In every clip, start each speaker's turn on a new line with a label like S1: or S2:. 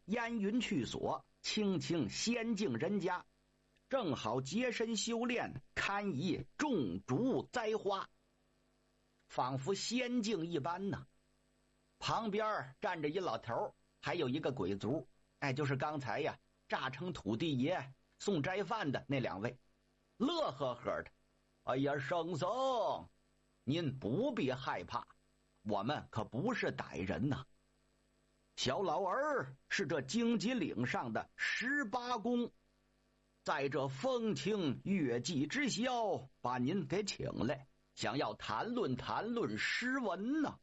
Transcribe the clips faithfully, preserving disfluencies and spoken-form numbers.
S1: 烟云去所，清清仙境人家，正好洁身修炼，堪以种竹栽花，仿佛仙境一般呢。旁边站着一老头，还有一个鬼卒，哎，就是刚才呀炸成土地爷送斋饭的那两位，乐呵呵的。哎呀，圣僧，您不必害怕，我们可不是歹人呐。小老儿是这荆棘岭上的十八公，在这风清月季之宵，把您给请来，想要谈论谈论诗文呢。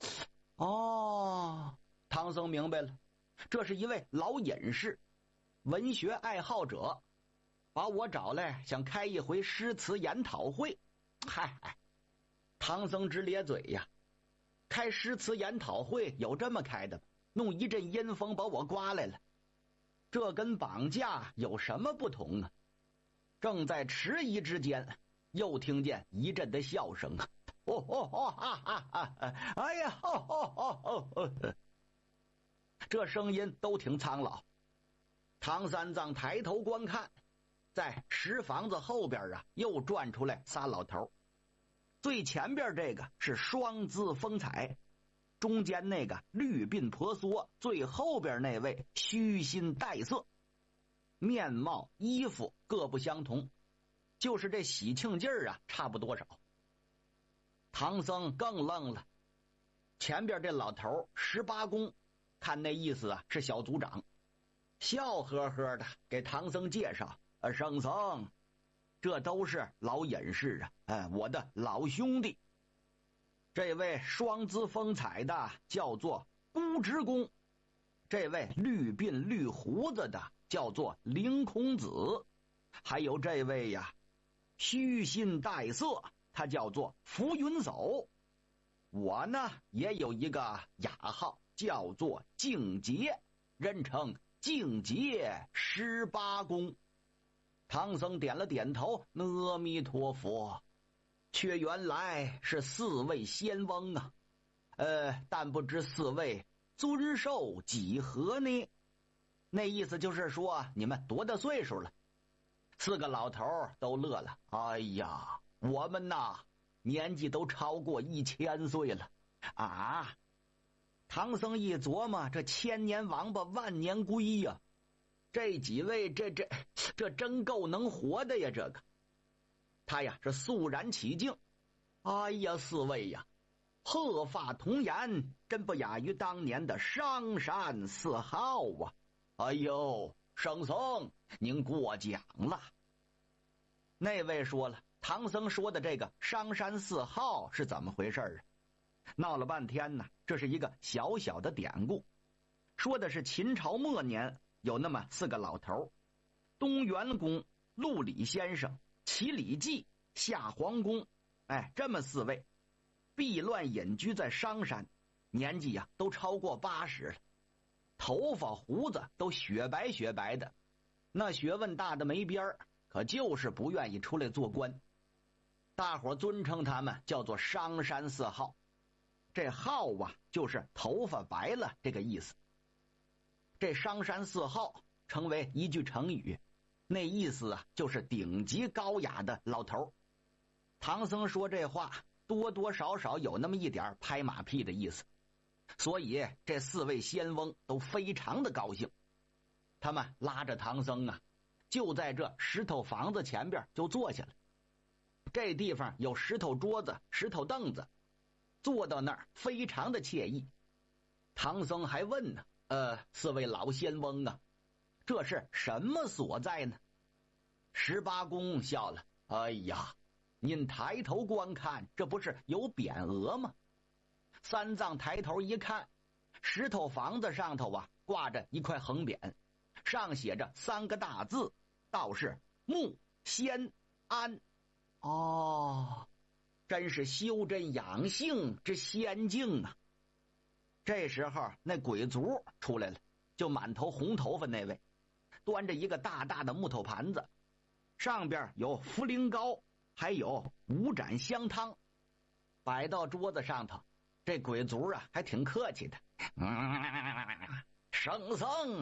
S1: 哦，唐僧明白了，这是一位老隐士，文学爱好者，把我找来想开一回诗词研讨会。嗨，唐僧直咧嘴呀，开诗词研讨会有这么开的吗？弄一阵阴风把我刮来了，这跟绑架有什么不同啊？正在迟疑之间，又听见一阵的笑声啊！哦哦哦哈哈哈！哎呀，哦哦哦哦！这声音都挺苍老。唐三藏抬头观看，在石房子后边啊，又转出来仨老头。最前边这个是双姿风采，中间那个绿鬓婆娑，最后边那位虚心带色，面貌衣服各不相同，就是这喜庆劲儿啊差不多少。唐僧更愣了，前边这老头十八公，看那意思啊是小组长，笑呵呵的给唐僧介绍：啊，圣僧，这都是老隐士啊，哎，我的老兄弟。这位双姿风采的叫做孤直公，这位绿鬓绿胡子的叫做凌空子，还有这位呀虚心带色，他叫做浮云叟。我呢也有一个雅号，叫做净洁，人称净洁十八公。唐僧点了点头，阿弥陀佛。却原来是四位仙翁啊，呃，但不知四位尊寿几何呢？那意思就是说你们多大岁数了？四个老头都乐了。哎呀，我们呐年纪都超过一千岁了啊！唐僧一琢磨，这千年王八万年龟呀，这几位这这这真够能活的呀！这个他呀是肃然起敬。哎呀，四位呀，鹤发童颜，真不亚于当年的商山四号啊！哎呦，圣僧您过奖了。那位说了，唐僧说的这个商山四号是怎么回事啊？闹了半天呢，这是一个小小的典故，说的是秦朝末年有那么四个老头，东元公、陆李先生、齐礼记、夏皇公，哎，这么四位避乱隐居在商山，年纪呀都超过八十了，头发胡子都雪白雪白的，那学问大的没边儿，可就是不愿意出来做官。大伙尊称他们叫做商山四号，这号啊就是头发白了这个意思。这商山四号成为一句成语，那意思啊就是顶级高雅的老头。唐僧说这话多多少少有那么一点拍马屁的意思，所以这四位仙翁都非常的高兴。他们拉着唐僧啊，就在这石头房子前边就坐下了。这地方有石头桌子、石头凳子，坐到那儿非常的惬意。唐僧还问呢，呃，四位老仙翁啊，这是什么所在呢？十八公笑了，哎呀，您抬头观看，这不是有匾额吗？三藏抬头一看，石头房子上头啊挂着一块横匾，上写着三个大字，道是木仙安。哦，真是修真养性之仙境啊！这时候那鬼卒出来了，就满头红头发那位，端着一个大大的木头盘子，上边有茯苓糕，还有五盏香汤，摆到桌子上头。这鬼卒啊还挺客气的，嗯，圣僧